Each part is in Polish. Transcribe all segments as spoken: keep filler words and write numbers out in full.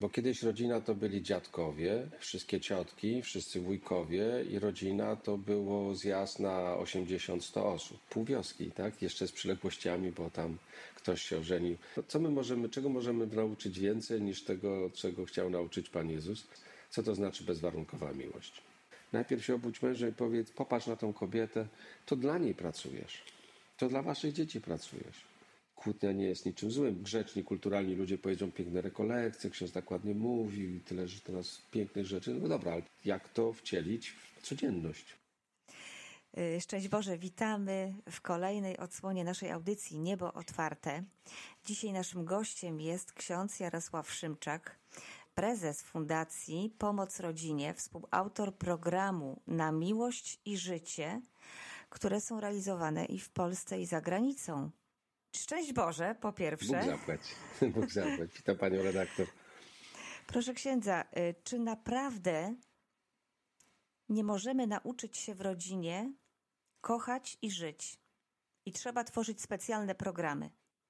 Bo kiedyś rodzina to byli dziadkowie, wszystkie ciotki, wszyscy wujkowie i rodzina to było zjazd na osiemdziesiąt sto osób. Pół wioski, tak? Jeszcze z przyległościami, bo tam ktoś się ożenił. No, co my możemy, czego możemy nauczyć więcej niż tego, czego chciał nauczyć Pan Jezus? Co to znaczy bezwarunkowa miłość? Najpierw się obudź mężem i powiedz, popatrz na tą kobietę, to dla niej pracujesz. To dla waszych dzieci pracujesz. Kłótnia nie jest niczym złym. Grzeczni, kulturalni ludzie powiedzą piękne rekolekcje, ksiądz tak ładnie mówił i tyle, że teraz pięknych rzeczy. No dobra, ale jak to wcielić w codzienność? Szczęść Boże, witamy w kolejnej odsłonie naszej audycji Niebo Otwarte. Dzisiaj naszym gościem jest ksiądz Jarosław Szymczak, prezes Fundacji Pomoc Rodzinie, współautor programu Na Miłość i Życie, które są realizowane i w Polsce, i za granicą. Szczęść Boże, po pierwsze. Bóg zapłać. Bóg zapłać. Witam panią redaktor. Proszę księdza, czy naprawdę nie możemy nauczyć się w rodzinie kochać i żyć? I trzeba tworzyć specjalne programy.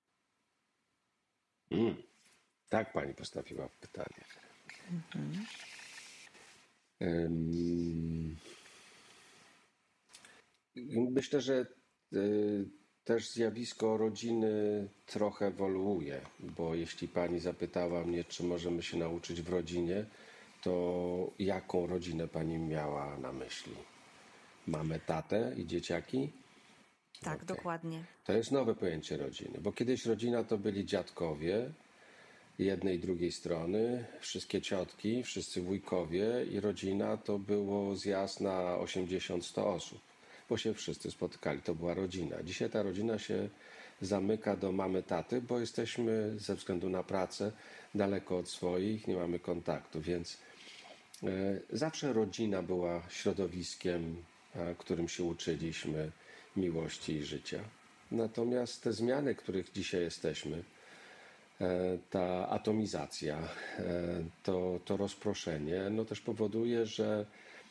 Mm, tak pani postawiła pytanie. Mhm. Um, myślę, że y, też zjawisko rodziny trochę ewoluuje, bo jeśli pani zapytała mnie, czy możemy się nauczyć w rodzinie, to jaką rodzinę pani miała na myśli? Mamy tatę i dzieciaki? Tak, okay. Dokładnie. To jest nowe pojęcie rodziny, bo kiedyś rodzina to byli dziadkowie jednej i drugiej strony, wszystkie ciotki, wszyscy wujkowie i rodzina to było zjazd na osiemdziesiąt sto osób, bo się wszyscy spotykali, to była rodzina. Dzisiaj ta rodzina się zamyka do mamy, taty, bo jesteśmy ze względu na pracę daleko od swoich, nie mamy kontaktu, więc zawsze rodzina była środowiskiem, którym się uczyliśmy miłości i życia. Natomiast te zmiany, których dzisiaj jesteśmy, ta atomizacja, to, to rozproszenie, no też powoduje, że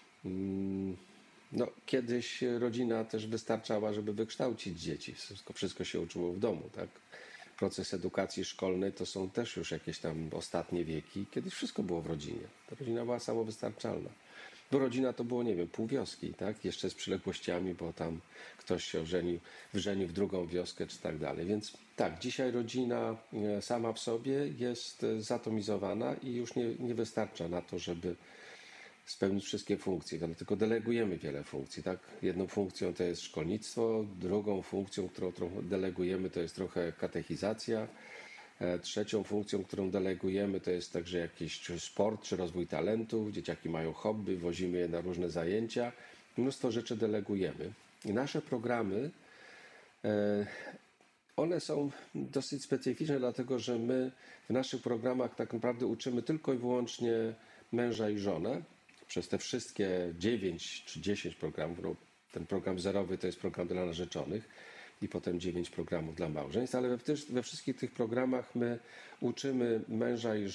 no, kiedyś rodzina też wystarczała, żeby wykształcić dzieci. Wszystko, wszystko się uczyło w domu, tak? Proces edukacji szkolnej to są też już jakieś tam ostatnie wieki. Kiedyś wszystko było w rodzinie. Ta rodzina była samowystarczalna. Bo rodzina to było, nie wiem, pół wioski, tak? Jeszcze z przyległościami, bo tam ktoś się ożenił, wżenił w drugą wioskę, czy tak dalej. Więc tak, dzisiaj rodzina sama w sobie jest zatomizowana i już nie, nie wystarcza na to, żeby spełnić wszystkie funkcje, dlatego delegujemy wiele funkcji, tak? Jedną funkcją to jest szkolnictwo, drugą funkcją, którą, którą delegujemy, to jest trochę katechizacja, trzecią funkcją, którą delegujemy, to jest także jakiś czy sport, czy rozwój talentów, dzieciaki mają hobby, wozimy je na różne zajęcia, mnóstwo rzeczy delegujemy. I nasze programy, one są dosyć specyficzne, dlatego że my w naszych programach tak naprawdę uczymy tylko i wyłącznie męża i żonę. Przez te wszystkie dziewięć czy dziesięć programów, no ten program zerowy to jest program dla narzeczonych i potem dziewięć programów dla małżeństw, ale we, we wszystkich tych programach my uczymy męża i